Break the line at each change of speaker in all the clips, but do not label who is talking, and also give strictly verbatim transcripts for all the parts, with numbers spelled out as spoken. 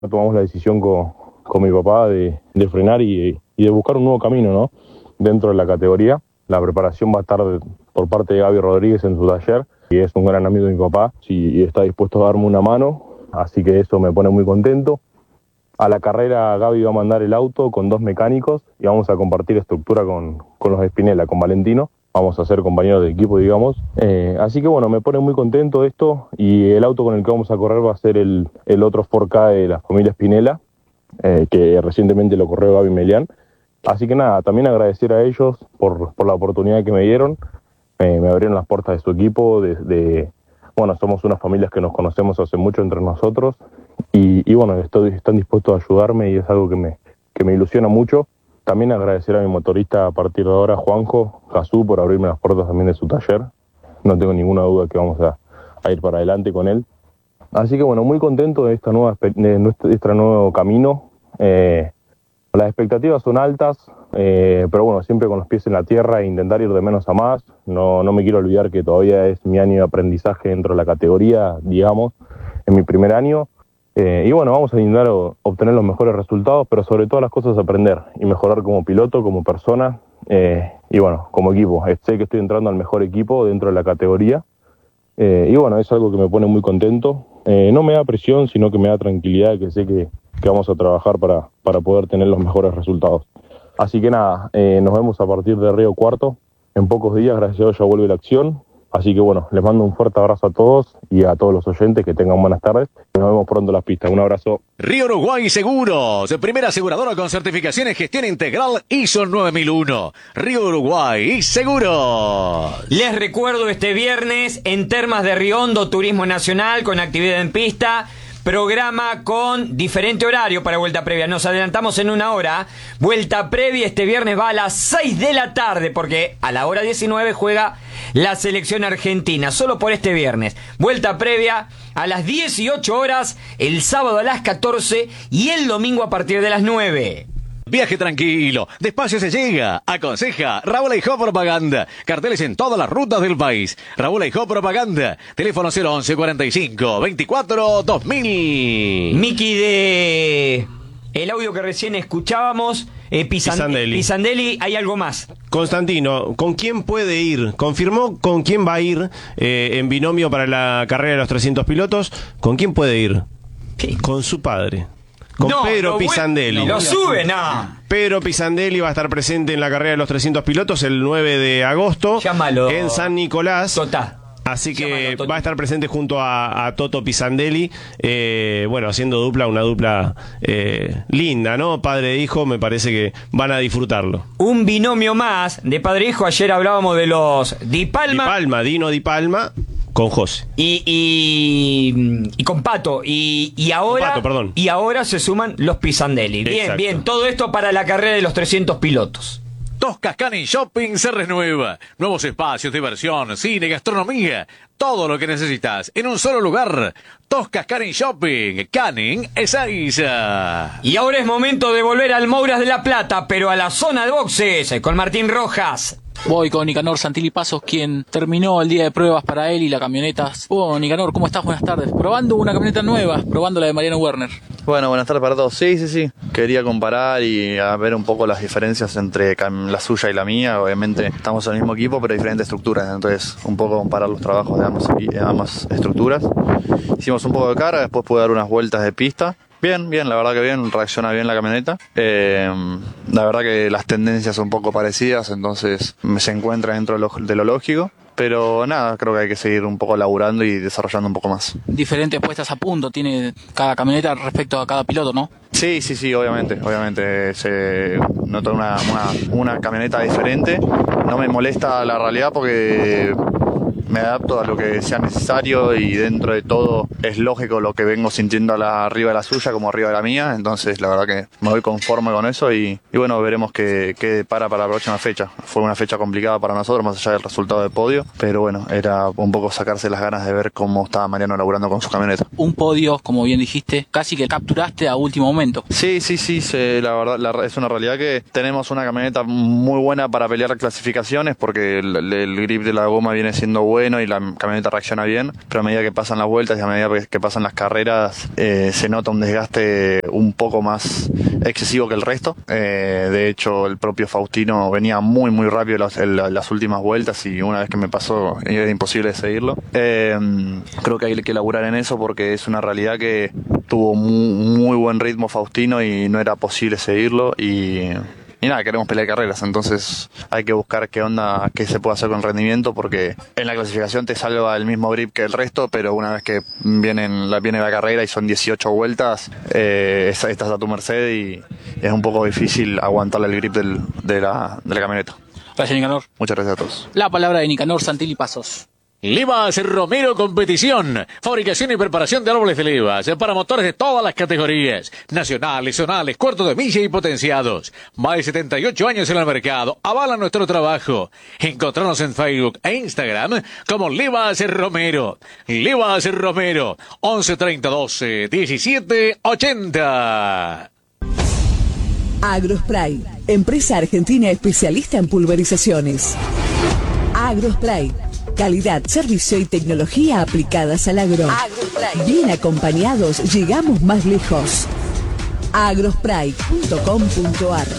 Tomamos la decisión con, con mi papá de, de frenar y, y de buscar un nuevo camino, ¿no? Dentro de la categoría. La preparación va a estar de, por parte de Gaby Rodríguez en su taller, y es un gran amigo de mi papá y está dispuesto a darme una mano, así que eso me pone muy contento. A la carrera Gaby va a mandar el auto con dos mecánicos y vamos a compartir estructura con, con los de Spinella, con Valentino. Vamos a ser compañeros de equipo, digamos. Eh, así que bueno, me pone muy contento esto, y el auto con el que vamos a correr va a ser el, el otro cuatro K de la familia Spinella, eh, que recientemente lo corrió Gaby Melián. Así que nada, también agradecer a ellos por, por la oportunidad que me dieron. Eh, me abrieron las puertas de su equipo, de, de, bueno, somos unas familias que nos conocemos hace mucho entre nosotros, y, y bueno, estoy, están dispuestos a ayudarme y es algo que me, que me ilusiona mucho. También agradecer a mi motorista a partir de ahora, Juanjo Cazú, por abrirme las puertas también de su taller. No tengo ninguna duda que vamos a, a ir para adelante con él. Así que bueno, muy contento de, esta nueva, de este nuevo camino. Eh, las expectativas son altas, eh, pero bueno, siempre con los pies en la tierra e intentar ir de menos a más. No, no me quiero olvidar que todavía es mi año de aprendizaje dentro de la categoría, digamos, en mi primer año. Eh, y bueno, vamos a intentar obtener los mejores resultados, pero sobre todas las cosas aprender y mejorar como piloto, como persona, eh, y bueno, como equipo. Sé que estoy entrando al mejor equipo dentro de la categoría, eh, y bueno, es algo que me pone muy contento. Eh, no me da presión, sino que me da tranquilidad, que sé que, que vamos a trabajar para, para poder tener los mejores resultados. Así que nada, eh, nos vemos a partir de Río Cuarto. En pocos días, gracias a Dios, ya vuelve la acción. Así que bueno, les mando un fuerte abrazo a todos y a todos los oyentes, que tengan buenas tardes. Nos vemos pronto en las pistas. Un abrazo.
Río Uruguay Seguros, primera aseguradora con certificación en gestión integral I S O nueve mil uno. Río Uruguay Seguros.
Les recuerdo, este viernes en Termas de Río Hondo, Turismo Nacional con actividad en pista. Programa con diferente horario para vuelta previa. Nos adelantamos en una hora. Vuelta previa este viernes va a las seis de la tarde, porque a la hora diecinueve juega la selección argentina. Solo por este viernes. Vuelta previa a las dieciocho horas, el sábado a las catorce y el domingo a partir de las nueve.
Viaje tranquilo, despacio se llega. Aconseja Raúl Aijó Propaganda. Carteles en todas las rutas del país. Raúl Aijó Propaganda. Teléfono cero once cuarenta y cinco veinticuatro dos mil.
Miki, de el audio que recién escuchábamos, eh, Pisan-
Pisandelli.
Pisandelli, hay algo más.
Constantino, ¿con quién puede ir? Confirmó con quién va a ir eh, en binomio para la carrera de los trescientos pilotos. ¿Con quién puede ir?
¿Qué?
Con su padre. Con
No,
Pedro
lo
Pisandelli.
vu- Lo sube, no.
Pedro Pisandelli va a estar presente en la carrera de los trescientos pilotos el nueve de agosto.
Llámalo.
En San Nicolás.
Tota.
Así que
Llámalo, Toti.
va a estar presente junto a, a Toto Pisandelli, eh, bueno, haciendo dupla, una dupla eh, linda, ¿no? Padre e hijo, me parece que van a disfrutarlo.
Un binomio más de padre e hijo. Ayer hablábamos de los Di Palma,
Di Palma, Dino Di Palma con José.
y, y, y con Pato. Y, y ahora
Con Pato, perdón.
y ahora se suman los Pisandelli. Bien,
Exacto.
bien. Todo esto para la carrera de los trescientos pilotos.
Toscas Canning Shopping se renueva. Nuevos espacios, diversión, cine, gastronomía. Todo lo que necesitas en un solo lugar. Toscas Canning Shopping. Canning Ezeiza.
Y ahora es momento de volver al Mouras de la Plata, pero a la zona de boxes, con Martín Rojas.
Voy con Nicanor Santilli Pasos, quien terminó el día de pruebas para él y la camioneta. Oh, Nicanor, ¿cómo estás? Buenas tardes. Probando una camioneta nueva, probando la de Mariano Werner.
Bueno, buenas tardes para todos. Sí, sí, sí. Quería comparar y a ver un poco las diferencias entre cam- la suya y la mía. Obviamente estamos en el mismo equipo, pero diferentes estructuras. Entonces, un poco comparar los trabajos de ambas, de ambas estructuras. Hicimos un poco de carga, después pude dar unas vueltas de pista. Bien, bien, la verdad que bien, reacciona bien la camioneta. Eh, la verdad que las tendencias son un poco parecidas, entonces se encuentra dentro de lo, de lo lógico. Pero nada, creo que hay que seguir un poco laburando y desarrollando un poco más.
Diferentes puestas a punto tiene cada camioneta respecto a cada piloto, ¿no?
Sí, sí, sí, obviamente, obviamente se nota una, una, una camioneta diferente. No me molesta la realidad porque me adapto a lo que sea necesario y dentro de todo es lógico lo que vengo sintiendo a la, arriba de la suya como arriba de la mía, entonces la verdad que me voy conforme con eso y, y bueno, veremos qué, qué para para la próxima fecha. Fue una fecha complicada para nosotros, más allá del resultado del podio, pero bueno, era un poco sacarse las ganas de ver cómo estaba Mariano laburando con su camioneta.
Un podio, como bien dijiste, casi que capturaste a último momento.
Sí, sí, sí, se, la verdad la, es una realidad que tenemos una camioneta muy buena para pelear clasificaciones porque el, el grip de la goma viene siendo bueno bueno y la camioneta reacciona bien, pero a medida que pasan las vueltas y a medida que pasan las carreras eh, se nota un desgaste un poco más excesivo que el resto. Eh, de hecho, el propio Faustino venía muy muy rápido las, en las últimas vueltas y una vez que me pasó era imposible de seguirlo. Eh, creo que hay que laburar en eso porque es una realidad que tuvo muy, muy buen ritmo Faustino y no era posible seguirlo y... Y nada, queremos pelear carreras, entonces hay que buscar qué onda, qué se puede hacer con el rendimiento, porque en la clasificación te salva el mismo grip que el resto, pero una vez que vienen, la, viene la carrera y son dieciocho vueltas, eh, estás a tu merced y es un poco difícil aguantarle el grip del, de, la, de la camioneta.
Gracias, Nicanor.
Muchas gracias a todos.
La palabra de Nicanor Santilli Pasos.
Livas Romero Competición, fabricación y preparación de árboles de levas para motores de todas las categorías, nacionales, zonales, cuartos de milla y potenciados. Más de setenta y ocho años en el mercado, avalan nuestro trabajo. Encontrarnos en Facebook e Instagram como Livas Romero. Livas Romero, once treinta doce diecisiete ochenta.
Agrospray, empresa argentina especialista en pulverizaciones. Agrospray. Calidad, servicio y tecnología aplicadas al agro. Agrospray. Bien acompañados, llegamos más lejos. agrospray punto com punto ar.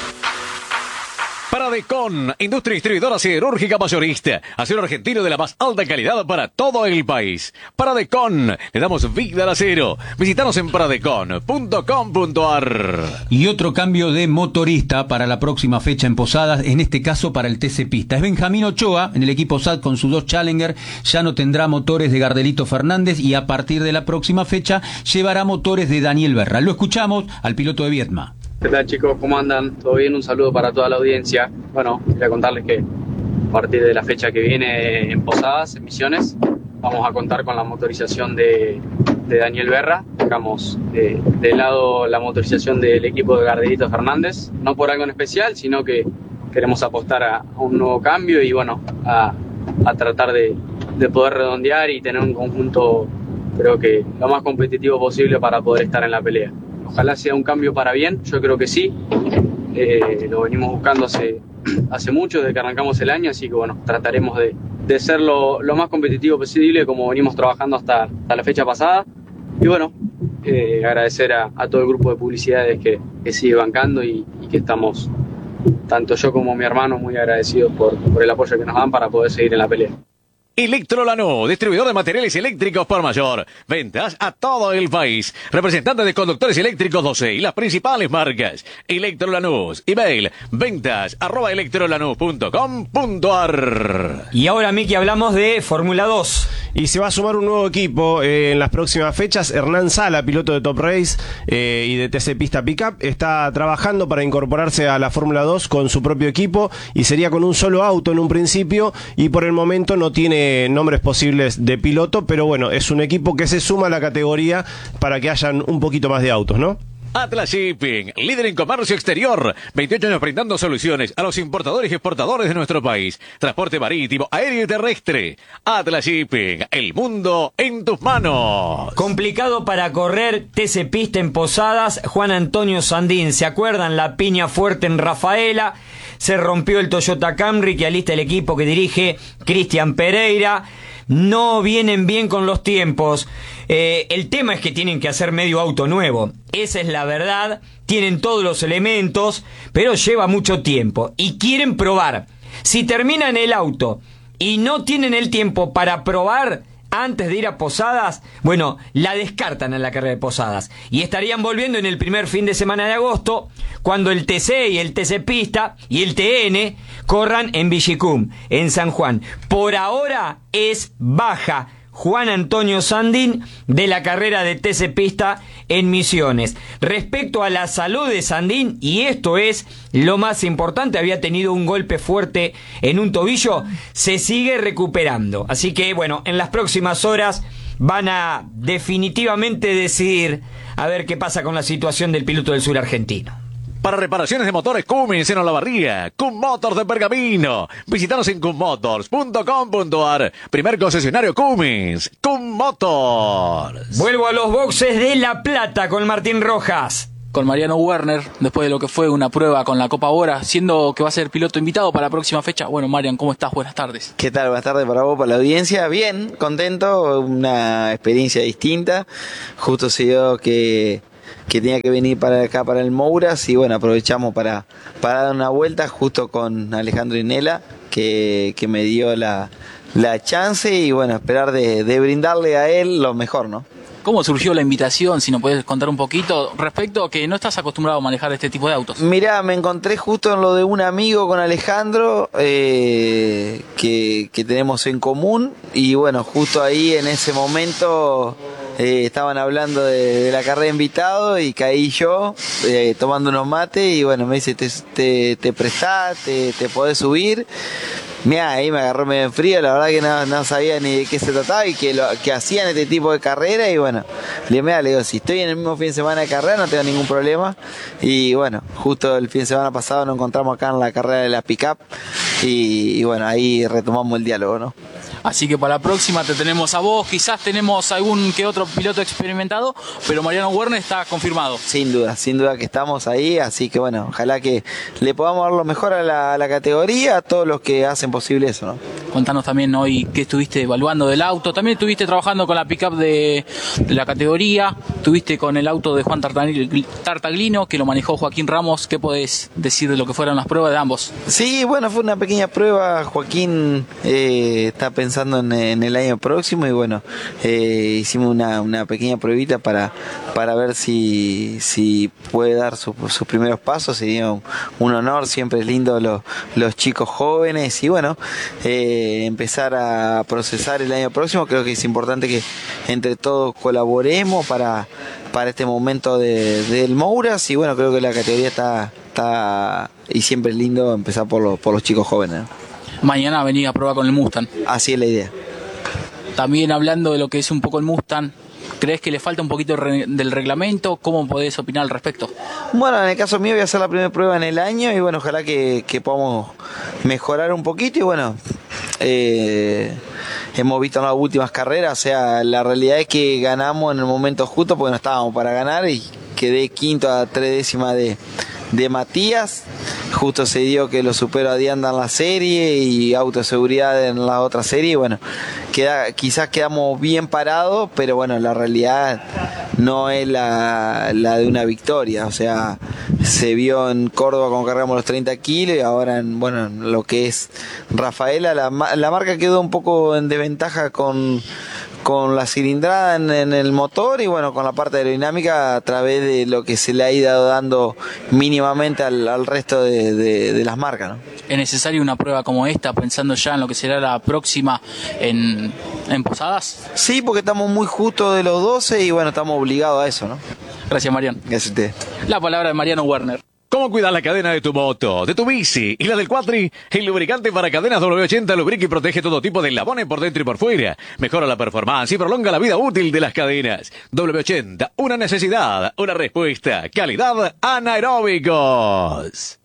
Paradecon, industria distribuidora siderúrgica mayorista. Acero argentino de la más alta calidad para todo el país. Paradecon, le damos vida al acero. Visítanos en paradecon punto com punto ar.
Y otro cambio de motorista para la próxima fecha en Posadas, en este caso para el T C Pista. Es Benjamín Ochoa, en el equipo S A T con sus dos Challenger, ya no tendrá motores de Gardelito Fernández y a partir de la próxima fecha llevará motores de Daniel Berra. Lo escuchamos al piloto de Viedma.
¿Qué tal, chicos? ¿Cómo andan? ¿Todo bien? Un saludo para toda la audiencia. Bueno, quería contarles que a partir de la fecha que viene en Posadas, en Misiones, vamos a contar con la motorización de, de Daniel Berra. Dejamos de, de lado la motorización del equipo de Gardelito Fernández, no por algo en especial, sino que queremos apostar a, a un nuevo cambio y bueno, a, a tratar de, de poder redondear y tener un conjunto, creo que lo más competitivo posible para poder estar en la pelea. Ojalá sea un cambio para bien, yo creo que sí. Eh, lo venimos buscando hace, hace mucho, desde que arrancamos el año, así que bueno, trataremos de, de ser lo, lo más competitivo posible, como venimos trabajando hasta, hasta la fecha pasada. Y bueno, eh, agradecer a, a todo el grupo de publicidades que, que sigue bancando y, y que estamos, tanto yo como mi hermano, muy agradecidos por, por el apoyo que nos dan para poder seguir en la pelea.
Electro Lanús, distribuidor de materiales eléctricos por mayor. Ventas a todo el país. Representante de conductores eléctricos doce y las principales marcas. Electro Lanús. Email ventas arroba electrolanús punto com punto ar.
Y ahora, Miki, hablamos de Fórmula dos.
Y se va a sumar un nuevo equipo eh, en las próximas fechas. Hernán Sala, piloto de Top Race eh, y de T C Pista Pickup, está trabajando para incorporarse a la Fórmula dos con su propio equipo y sería con un solo auto en un principio y por el momento no tiene nombres posibles de piloto, pero bueno, es un equipo que se suma a la categoría para que hayan un poquito más de autos, ¿no?
Atlas Shipping, líder en comercio exterior, veintiocho años brindando soluciones a los importadores y exportadores de nuestro país. Transporte marítimo, aéreo y terrestre. Atlas Shipping, el mundo en tus manos.
Complicado para correr T C Pista en Posadas, Juan Antonio Sandín. ¿Se acuerdan? La piña fuerte en Rafaela. Se rompió el Toyota Camry que alista el equipo que dirige Cristian Pereira. No vienen bien con los tiempos. Eh, el tema es que tienen que hacer medio auto nuevo. Esa es la verdad. Tienen todos los elementos, pero lleva mucho tiempo. Y quieren probar. Si terminan el auto y no tienen el tiempo para probar antes de ir a Posadas, bueno, la descartan en la carrera de Posadas. Y estarían volviendo en el primer fin de semana de agosto, cuando el T C y el T C Pista y el T N corran en Villicum, en San Juan. Por ahora es baja Juan Antonio Sandín de la carrera de T C Pista en Misiones. Respecto a la salud de Sandín, y esto es lo más importante, había tenido un golpe fuerte en un tobillo, se sigue recuperando. Así que bueno, en las próximas horas van a definitivamente decidir a ver qué pasa con la situación del piloto del sur argentino.
Para reparaciones de motores Cummins en Olavarría, Cum Motors de Pergamino. Visítanos en cum motors punto com punto ar. Primer concesionario Cummins, Cum Motors.
Vuelvo a los boxes de La Plata con Martín Rojas.
con Mariano Werner, después de lo que fue una prueba con la Copa Bora, siendo que va a ser piloto invitado para la próxima fecha. Bueno, Marian, ¿cómo estás? Buenas tardes.
¿Qué tal? Buenas tardes para vos, para la audiencia. Bien, contento, una experiencia distinta. Justo se dio que, que tenía que venir para acá, para el Mouras, y bueno, aprovechamos para, para dar una vuelta justo con Alejandro Inela, que, que me dio la, la chance, y bueno, esperar de, de brindarle a él lo mejor, ¿no?
¿Cómo surgió la invitación? Si nos puedes contar un poquito respecto a que no estás acostumbrado a manejar este tipo de autos.
Mirá, me encontré justo en lo de un amigo con Alejandro eh, que, que tenemos en común, y bueno, justo ahí en ese momento eh, estaban hablando de, de la carrera de invitado, y caí yo eh, tomando unos mates, y bueno, me dice, te, te, te prestás, te, te podés subir. Mirá, ahí me agarró medio en frío, la verdad que no, no sabía ni de qué se trataba y que, lo, que hacían este tipo de carrera, y bueno, le, mirá, le digo, si estoy en el mismo fin de semana de carrera no tengo ningún problema, y bueno, justo el fin de semana pasado nos encontramos acá en la carrera de la pick-up, y, y bueno, ahí retomamos el diálogo, ¿no?
Así que para la próxima te tenemos a vos, quizás tenemos algún que otro piloto experimentado, pero Mariano Werner está confirmado.
Sin duda, sin duda que estamos ahí, así que bueno, ojalá que le podamos dar lo mejor a la, a la categoría, a todos los que hacen posible eso, ¿no?
Contanos también hoy qué estuviste evaluando del auto, también estuviste trabajando con la pick-up de, de la categoría, estuviste con el auto de Juan Tartaglino, que lo manejó Joaquín Ramos. ¿Qué podés decir de lo que fueron las pruebas de ambos?
Sí, bueno, fue una pequeña prueba. Joaquín eh, está pensando en, en el año próximo, y bueno, eh, hicimos una, una pequeña pruebita para, para ver si, si puede dar su, sus primeros pasos. Sería un, un honor, siempre es lindo los, los chicos jóvenes, y bueno, eh, empezar a procesar el año próximo. Creo que es importante que entre todos colaboremos para, para este momento de, del Mouras, y bueno, creo que la categoría está, está y siempre es lindo empezar por, lo, por los chicos jóvenes, ¿no?
Mañana venía a probar con el Mustang.
Así es la idea.
También hablando de lo que es un poco el Mustang, ¿crees que le falta un poquito del reglamento? ¿Cómo podés opinar al respecto?
Bueno, en el caso mío voy a hacer la primera prueba en el año, y bueno, ojalá que, que podamos mejorar un poquito, y bueno, eh, hemos visto en las últimas carreras, o sea, la realidad es que ganamos en el momento justo porque no estábamos para ganar, y quedé quinto a tres décimas de, de Matías. Justo se dio que lo superó a Dianda en la serie y autoseguridad en la otra serie, y bueno, queda, quizás quedamos bien parados, pero bueno, la realidad no es la, la de una victoria. O sea, se vio en Córdoba cuando cargamos los treinta kilos, y ahora en, bueno, en lo que es Rafaela, la, la marca quedó un poco en desventaja con con la cilindrada en, en el motor, y bueno, con la parte aerodinámica a través de lo que se le ha ido dando mínimamente al, al resto de, de, de las marcas, ¿no?
¿Es necesaria una prueba como esta, pensando ya en lo que será la próxima en, en Posadas?
Sí, porque estamos muy justos de los doce, y bueno, estamos obligados a eso, ¿no?
Gracias, Mariano.
Gracias a usted.
La palabra de Mariano Werner.
¿Cómo cuidar la cadena de tu moto, de tu bici y la del cuatri? El lubricante para cadenas doble u ochenta lubrica y protege todo tipo de eslabones por dentro y por fuera. Mejora la performance y prolonga la vida útil de las cadenas. doble u ochenta, una necesidad, una respuesta. Calidad anaeróbicos.